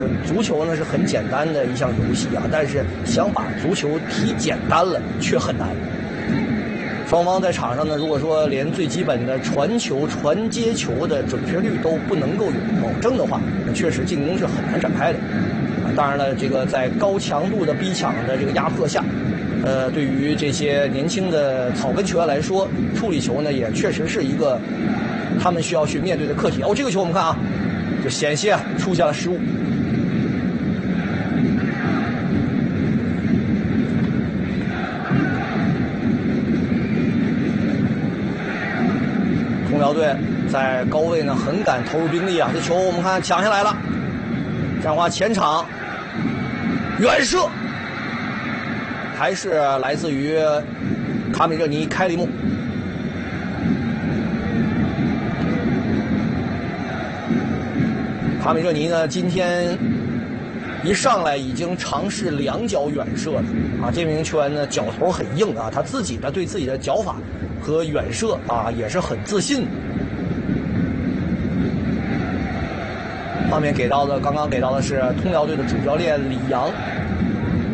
足球呢是很简单的一项游戏啊，但是想把足球踢简单了却很难。双方在场上呢，如果说连最基本的传球、传接球的准确率都不能够有保证的话，那确实进攻是很难展开的。当然了，这个在高强度的逼抢的这个压迫下，对于这些年轻的草根球员来说，处理球呢也确实是一个他们需要去面对的课题。这个球我们看啊，就险些出现了失误。通辽队在高位呢很敢投入兵力啊，这球我们看抢下来了，战华前场远射，还是来自于卡米热尼开利木。卡米热尼呢今天一上来已经尝试2脚远射了啊！这名球员呢脚头很硬啊，他自己呢对自己的脚法和远射啊也是很自信。画面刚刚给到的是通辽队的主教练李阳。